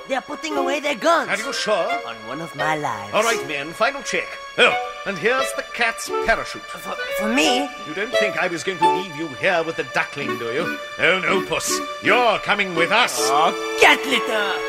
They're putting away their guns. Are you sure? On one of my lives. All right, men, final check. Oh, and here's the cat's parachute. For me? You don't think I was going to leave you here with the duckling, do you? Oh, no, Puss. You're coming with us. Oh, cat litter!